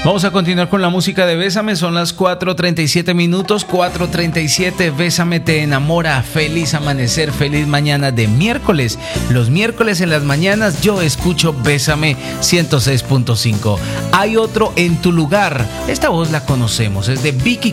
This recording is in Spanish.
Vamos a continuar con la música de Bésame. Son las 4:37 minutos. 4:37. Bésame te enamora. Feliz amanecer, feliz mañana de miércoles. Los miércoles en las mañanas yo escucho Bésame 106.5. Hay otro en tu lugar. Esta voz la conocemos. Es de Vicky